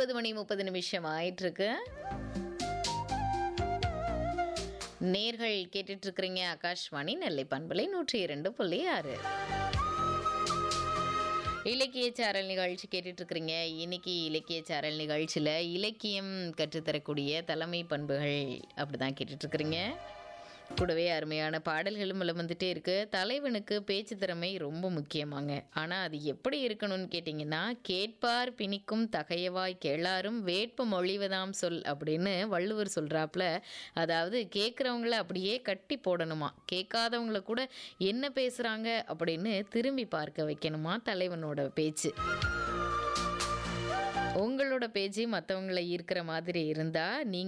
9:30 ஆயிட்டிருக்கு. நேர்கள் கேட்டுட்டு இருக்கிறீங்க ஆகாஷ்வாணி நெல்லை பண்பலை 102.6. இலக்கிய சாரல் நிகழ்ச்சி கேட்டுட்டு இருக்கிறீங்க. இன்னைக்கு இலக்கிய சாரல் நிகழ்ச்சியில் இலக்கியம் கற்றுத்தரக்கூடிய தலைமை பண்புகள் அப்படிதான் கேட்டுட்டு இருக்கிறீங்க. கூடவே அருமையான பாடல்களும் வந்துட்டே இருக்கு. தலைவனுக்கு பேச்சு திறமை ரொம்ப முக்கியமாங்க. ஆனால் அது எப்படி இருக்கணும்னு கேட்டிங்கன்னா, கேட்பார் பிணிக்கும் தகையவாய் கேளாரும் வேட்பு மொழிவதாம் சொல் அப்படின்னு வள்ளுவர் சொல்கிறாப்புல. அதாவது கேட்குறவங்கள அப்படியே கட்டி போடணுமா, கேட்காதவங்கள கூட என்ன பேசுகிறாங்க அப்படின்னு திரும்பி பார்க்க வைக்கணுமா தலைவனோட பேச்சு. உங்களோட பேச்சு மற்றவங்களை ஈர்க்கிற மாதிரி இருந்தால் நீங்கள்